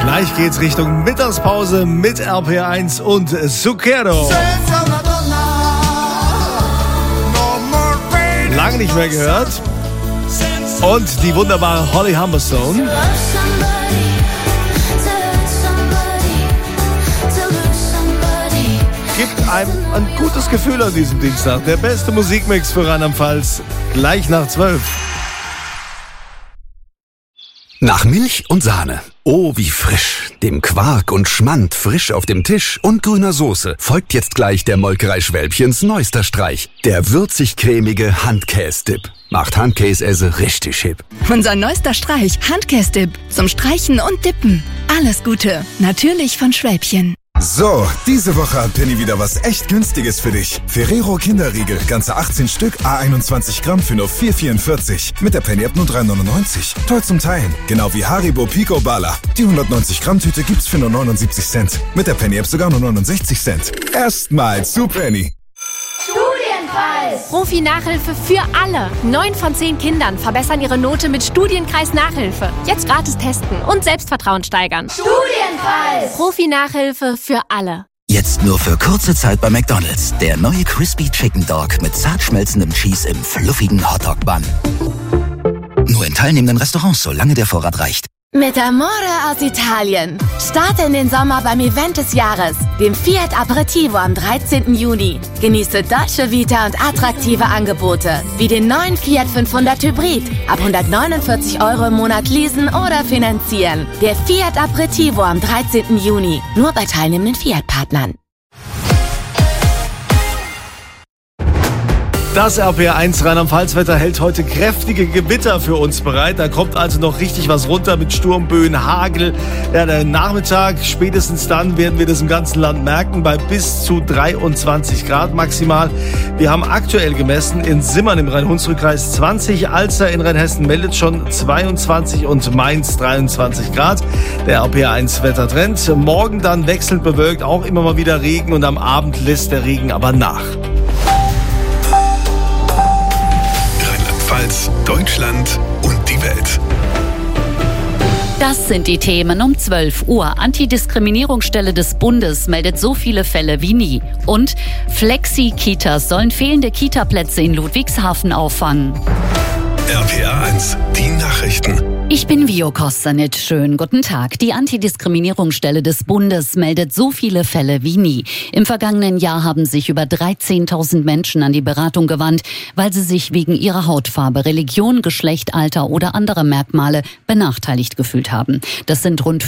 Gleich geht's Richtung Mittagspause mit RPR1 und Zucchero. Lange nicht mehr gehört. Und die wunderbare Holly Humberstone. Gibt einem ein gutes Gefühl an diesem Dienstag. Der beste Musikmix für Rheinland-Pfalz. Gleich nach 12. Nach Milch und Sahne. Oh, wie frisch. Dem Quark und Schmand frisch auf dem Tisch und grüner Soße folgt jetzt gleich der Molkerei Schwälbchens neuester Streich. Der würzig-cremige Handkäse-Dip. Macht Handkäse richtig hip. Unser neuester Streich, Handkäse-Dip. Zum Streichen und Dippen. Alles Gute. Natürlich von Schwälbchen. So, diese Woche hat Penny wieder was echt Günstiges für dich. Ferrero Kinderriegel, ganze 18 Stück, A21 Gramm für nur 4,44. Mit der Penny-App nur 3,99. Toll zum Teilen. Genau wie Haribo Pico Bala. Die 190 Gramm Tüte gibt's für nur 79 Cent. Mit der Penny-App sogar nur 69 Cent. Erstmal zu Penny. Studienkreis. Profi-Nachhilfe für alle. 9 von 10 Kindern verbessern ihre Note mit Studienkreis Nachhilfe. Jetzt gratis testen und Selbstvertrauen steigern. Studienkreis. Profi-Nachhilfe für alle. Jetzt nur für kurze Zeit bei McDonald's. Der neue Crispy Chicken Dog mit zart schmelzendem Cheese im fluffigen Hotdog-Bun. Nur in teilnehmenden Restaurants, solange der Vorrat reicht. Mit Amore aus Italien. Starte in den Sommer beim Event des Jahres, dem Fiat Aperitivo am 13. Juni. Genieße Dolce Vita und attraktive Angebote, wie den neuen Fiat 500 Hybrid. Ab 149 € im Monat leasen oder finanzieren. Der Fiat Aperitivo am 13. Juni. Nur bei teilnehmenden Fiat-Partnern. Das RPR1 Rheinland-Pfalz-Wetter hält heute kräftige Gewitter für uns bereit. Da kommt also noch richtig was runter mit Sturmböen, Hagel. Ja, der Nachmittag, spätestens dann werden wir das im ganzen Land merken, bei bis zu 23 Grad maximal. Wir haben aktuell gemessen in Simmern im Rhein-Hunsrück-Kreis 20, Alster in Rheinhessen meldet schon 22 und Mainz 23 Grad. Der RPR1-Wettertrend. Morgen dann wechselnd bewölkt, auch immer mal wieder Regen und am Abend lässt der Regen aber nach. Deutschland und die Welt. Das sind die Themen um 12 Uhr. Antidiskriminierungsstelle des Bundes meldet so viele Fälle wie nie. Und Flexi-Kitas sollen fehlende Kitaplätze in Ludwigshafen auffangen. RPR1, die Nachrichten. Ich bin Vio Kostanit. Schönen guten Tag. Die Antidiskriminierungsstelle des Bundes meldet so viele Fälle wie nie. Im vergangenen Jahr haben sich über 13.000 Menschen an die Beratung gewandt, weil sie sich wegen ihrer Hautfarbe, Religion, Geschlecht, Alter oder anderer Merkmale benachteiligt gefühlt haben. Das sind rund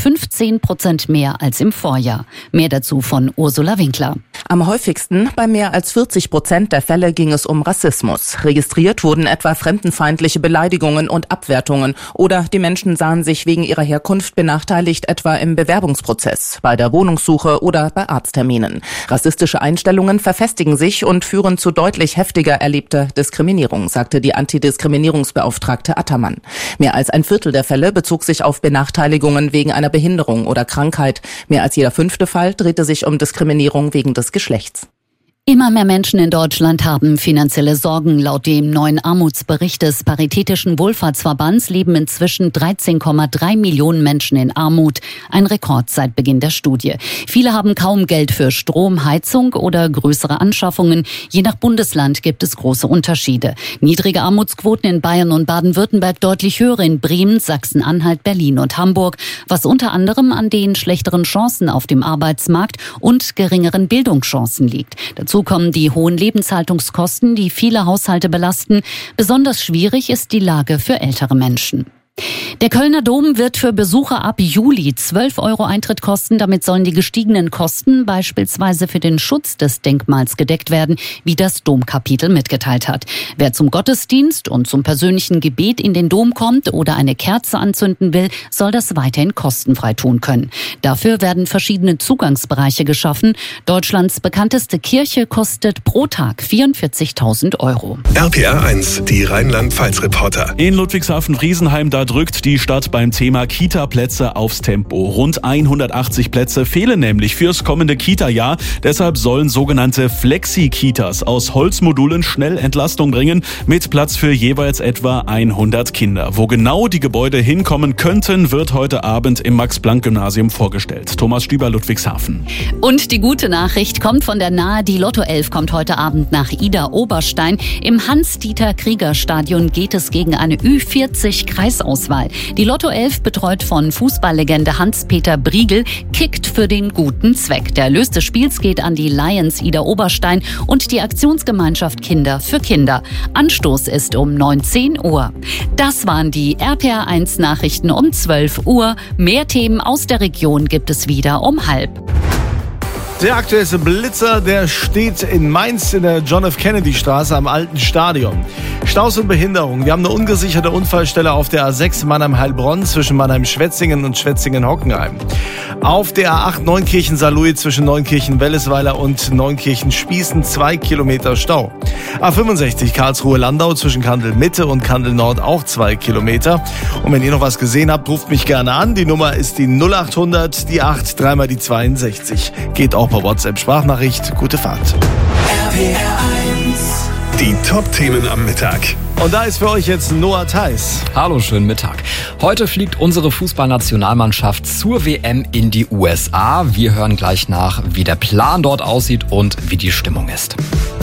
15% mehr als im Vorjahr. Mehr dazu von Ursula Winkler. Am häufigsten, bei mehr als 40% der Fälle, ging es um Rassismus. Registriert wurden etwa fremdenfeindliche Beleidigungen und Abwertungen oder die Menschen sahen sich wegen ihrer Herkunft benachteiligt, etwa im Bewerbungsprozess, bei der Wohnungssuche oder bei Arztterminen. Rassistische Einstellungen verfestigen sich und führen zu deutlich heftiger erlebter Diskriminierung, sagte die Antidiskriminierungsbeauftragte Attermann. Mehr als ein Viertel der Fälle bezog sich auf Benachteiligungen wegen einer Behinderung oder Krankheit. Mehr als jeder 5. Fall drehte sich um Diskriminierung wegen des Geschlechts. Immer mehr Menschen in Deutschland haben finanzielle Sorgen. Laut dem neuen Armutsbericht des Paritätischen Wohlfahrtsverbands leben inzwischen 13,3 Millionen Menschen in Armut. Ein Rekord seit Beginn der Studie. Viele haben kaum Geld für Strom, Heizung oder größere Anschaffungen. Je nach Bundesland gibt es große Unterschiede. Niedrige Armutsquoten in Bayern und Baden-Württemberg, deutlich höhere in Bremen, Sachsen-Anhalt, Berlin und Hamburg. Was unter anderem an den schlechteren Chancen auf dem Arbeitsmarkt und geringeren Bildungschancen liegt. Dazu kommen die hohen Lebenshaltungskosten, die viele Haushalte belasten. Besonders schwierig ist die Lage für ältere Menschen. Der Kölner Dom wird für Besucher ab Juli 12 € Eintritt kosten. Damit sollen die gestiegenen Kosten beispielsweise für den Schutz des Denkmals gedeckt werden, wie das Domkapitel mitgeteilt hat. Wer zum Gottesdienst und zum persönlichen Gebet in den Dom kommt oder eine Kerze anzünden will, soll das weiterhin kostenfrei tun können. Dafür werden verschiedene Zugangsbereiche geschaffen. Deutschlands bekannteste Kirche kostet pro Tag 44.000 €. RPR1, die Rheinland-Pfalz-Reporter. In Ludwigshafen-Riesenheim, da Da drückt die Stadt beim Thema Kita-Plätze aufs Tempo. Rund 180 Plätze fehlen nämlich fürs kommende Kita-Jahr. Deshalb sollen sogenannte Flexi-Kitas aus Holzmodulen schnell Entlastung bringen, mit Platz für jeweils etwa 100 Kinder. Wo genau die Gebäude hinkommen könnten, wird heute Abend im Max-Planck-Gymnasium vorgestellt. Thomas Stüber, Ludwigshafen. Und die gute Nachricht kommt von der Nahe. Die Lotto 11 kommt heute Abend nach Idar-Oberstein. Im Hans-Dieter-Krieger-Stadion geht es gegen eine Ü40-Kreisauswahl. Die Lotto 11, betreut von Fußballlegende Hans-Peter Briegel, kickt für den guten Zweck. Der Erlös des Spiels geht an die Lions Idar-Oberstein und die Aktionsgemeinschaft Kinder für Kinder. Anstoß ist um 19 Uhr. Das waren die RPR1 Nachrichten um 12 Uhr. Mehr Themen aus der Region gibt es wieder um 12:30. Der aktuelle Blitzer, der steht in Mainz in der John F. Kennedy Straße am alten Stadion. Staus und Behinderung. Wir haben eine ungesicherte Unfallstelle auf der A6 Mannheim-Heilbronn zwischen Mannheim-Schwetzingen und Schwetzingen-Hockenheim. Auf der A8 Neunkirchen-Saarlouis zwischen Neunkirchen-Wellesweiler und Neunkirchen-Spießen 2 Kilometer Stau. A65 Karlsruhe-Landau zwischen Kandel-Mitte und Kandel-Nord auch 2 Kilometer. Und wenn ihr noch was gesehen habt, ruft mich gerne an. Die Nummer ist die 0800, die 8, 3 mal die 62. Geht auch per WhatsApp-Sprachnachricht. Gute Fahrt. RPR1. Die Top-Themen am Mittag. Und da ist für euch jetzt Noah Theis. Hallo, schönen Mittag. Heute fliegt unsere Fußballnationalmannschaft zur WM in die USA. Wir hören gleich nach, wie der Plan dort aussieht und wie die Stimmung ist.